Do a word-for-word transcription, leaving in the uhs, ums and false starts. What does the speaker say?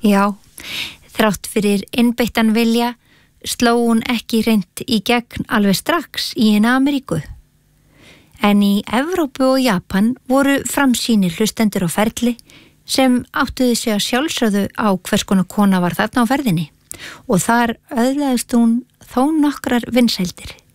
Já, þrátt fyrir innbeittan vilja sló hún ekki hreint í gegn alveg strax í hina Ameríku. En í Evrópu og Japan voru framsýnir hlustendur á ferli sem áttuðu sig að sjálfsögðu á hvers konar kona var þarna á ferðinni og þar öðlaðist hún þó nokkrar vinsældir.